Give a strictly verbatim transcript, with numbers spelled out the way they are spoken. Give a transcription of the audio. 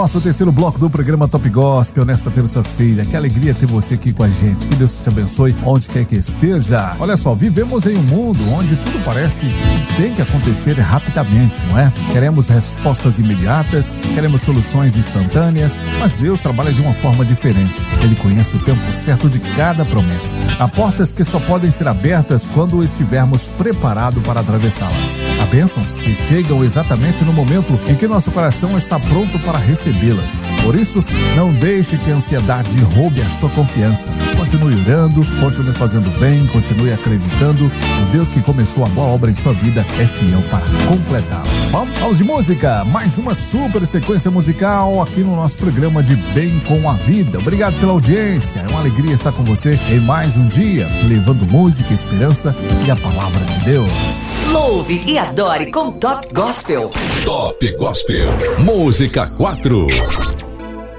Nosso terceiro bloco do programa Top Gospel nesta terça-feira. Que alegria ter você aqui com a gente. Que Deus te abençoe onde quer que esteja. Olha só, vivemos em um mundo onde tudo parece que tem que acontecer rapidamente, não é? Queremos respostas imediatas, queremos soluções instantâneas, mas Deus trabalha de uma forma diferente. Ele conhece o tempo certo de cada promessa. Há portas que só podem ser abertas quando estivermos preparados para atravessá-las. Há bênçãos que chegam exatamente no momento em que nosso coração está pronto para receber. Por isso, não deixe que a ansiedade roube a sua confiança. Continue orando, continue fazendo bem, continue acreditando. O Deus que começou a boa obra em sua vida é fiel para completá-la. Vamos, vamos de música, mais uma super sequência musical aqui no nosso programa de Bem com a Vida. Obrigado pela audiência, é uma alegria estar com você em mais um dia, levando música, esperança e a palavra de Deus. Louve e adore com Top Gospel. Top Gospel, música quatro.